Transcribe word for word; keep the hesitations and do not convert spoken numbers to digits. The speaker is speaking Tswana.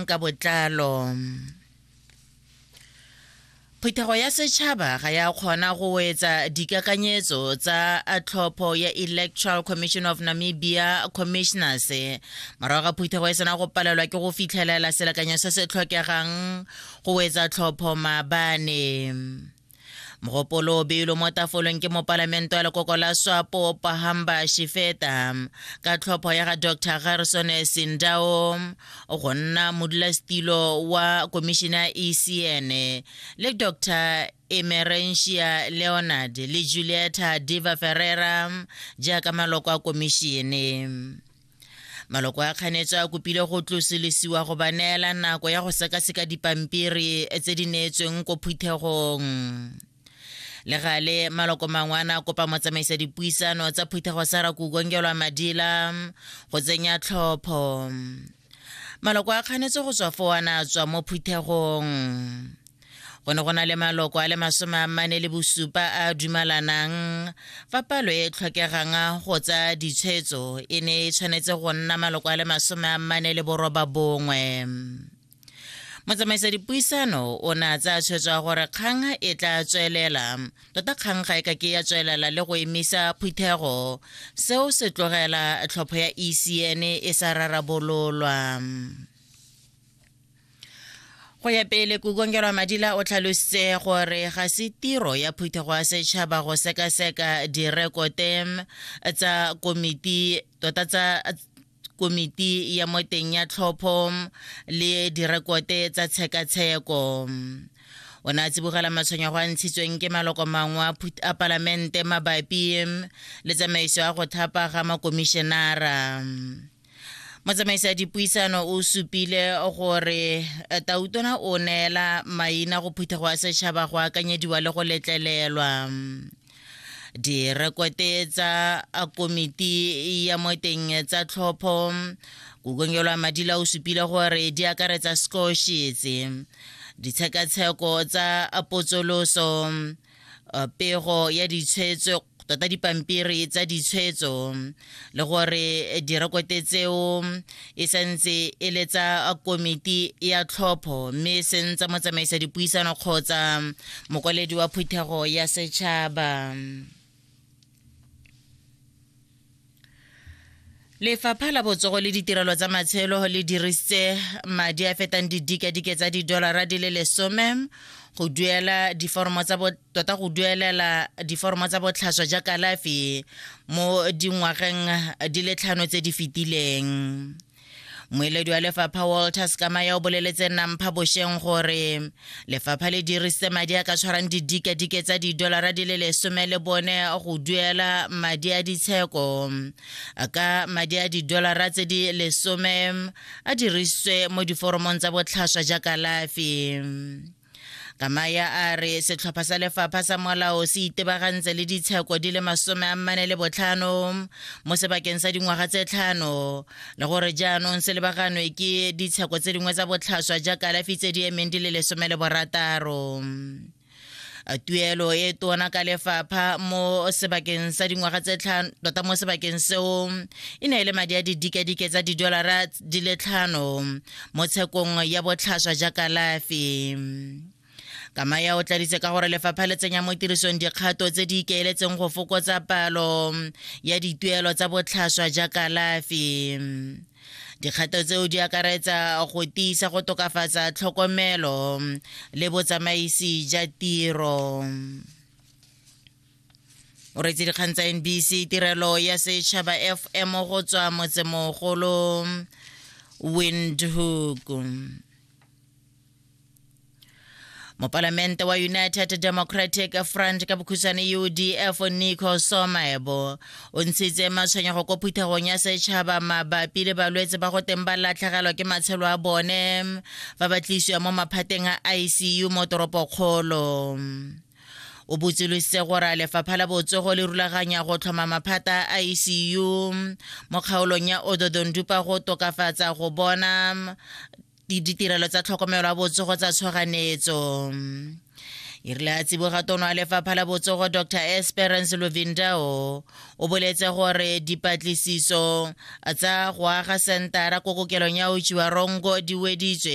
ka botlalo. Phetogo ya setšhaba ga ya kgona go wetsa dikakanyetso tsa tlhopho ya Electoral Commission of Namibia Commissioners morago ga phetogo e sena go palelwa ke go fitlhelela selekanyo se se tlhokegang go wetsa tlhopho maabane. Mogopolo o beilwe mo tafoleng ke mopalamento wa lekoko la SWAPO Pahamba Shifeta ka tlhopho ya ga Doctor Harrison Sindao go nna modulasetilo wa komishina E C N le Doctor Emerentia Leonard le Julieta Diva Ferreira jaaka maloko a komishene. Maloko a kganetso a kopile go tloselesiwa go ba neela nako ya go sekaseka dipampiri tse di neetsweng ko phuthegong. Le gale maloko mangwana a kopa motsamaisa dipuisano tsa phetogo Sarah Kugongelwa Madila go tsenya tlhopho. Maloko a kganetso go tswa fo ana tswa mo phuthegong. Go ne go na le maloko a le masome a mane le bosupa a dumalanang fa palo e tlhokegang go tsa ditshwetso e ne e tshwanetse go nna maloko a le masome a mane le boroba bongwe. Motsamaisa dipuisano o na tsa tshwetso gore kgang e tla tswelela tota kgang ga e ka ke ya tswelela le go emisa phuthego seo se tlogela tlhopho ya E C N e sa rarabololwa. Go ya pele Kugongelwa Madila o tlhalositse gore ga se tiro ya phuthego ya setšhaba go sekaseka direkote tsa komiti tota tsa komiti ya moteng ya tlhopho le direkote tsa tshekatsheko. O ne a tsibogela matshwenyego a ntshitsweng ke maloko mangwe a palamente mabapi le tsamaiso ya go thapa ga makomišenara. Motsamaisa dipuisano o supile gore Tautona o neela maina go phuthego ya setšhaba go akanyediwa le go letlelelwa. Direkote tsa komiti ya moteng tsa tlhopho Kugongelwa Madila o supile gore di akaretsa scotches, ditshekatsheko tsa potsoloso, pego ya ditshwetso tota dipampiri tsa ditshwetso le gore direkote tseo e santse e le tsa komiti ya tlhopho mme sentse motsamaisa dipuisano kgotsa mokwaledi wa phuthego ya setšhaba. Lefapha la botsogo le ditirelo tsa matshelo le dirisitse madi a fetang didikadike tsa didolara di le lesome go duela diforomo tsa tota go duelela diforomo tsa botlhaswa ja kalafi mo dingwageng di le tlhano tse di fetileng. Moeledi wa lefapha Walter Skamaya o boleletse Nampha Bosheng gore lefapha le dirisitse madi a ka tshwarang didikadike tsa didolara di le lesome le bone go duela madi a ditsheko ka madi a didolara tse di lesome a dirisitswe mo diforomong tsa botlhaswa ja kalafi. Kamaya a re setlhopha sa lefapha sa molao se itebagantse le ditsheko di le masome a mane le botlhano mo sebakeng sa dingwaga tse tlhano le gore jaanong se lebaganwe ke ditsheko tse dingwe tsa botlhaswa ja kalafi tse di emeng di le lesome le borataro. Tuelo e tona ka lefapha mo sebakeng sa dingwaga tse tlhano tota mo sebakeng seo e ne le madi a didikadike tsa didolara di le tlhano mo tshekong ya botlhaswa ja kalafi. Kamaya o tladitse ka gore lefapha le tsenya mo tirisong dikgato tse di ikaeletseng go fokotsa palo ya dituelo tsa botlhaswa ja kalafi. Dikgato tseo di akaretsa go tiisa go tokafatsa tlhokomelo le botsamaisi ja tiro. O reetse dikgang tsa N B C tirelo ya setšhaba F M go tswa motsemogolo Windhoek. Mopalamente wa United Democratic Front ka bokhutshwane U D F Nico Somaebo o ntshitse matshwenyego ko phuthegong ya setšhaba mabapi le balwetse ba go teng ba latlhegelwa ke matshelo a bone fa ba tlisiwa mo maphateng a I C U mo toropokgolo. O botsolositse gore lefapha la botsogo le rulaganya go tlhoma maphata a I C U mo kgaolong ya Ododondupa go tokafatsa go bona ditirelo tsa tlhokomelo ya botsogo tsa tshoganyetso. E rile a tsiboga tono a lefapha la botsogo Doctor Esperance Lovindao o boletse gore dipatlisiso tsa go aga sentara ko kokelong ya Uchiwarongo di weditswe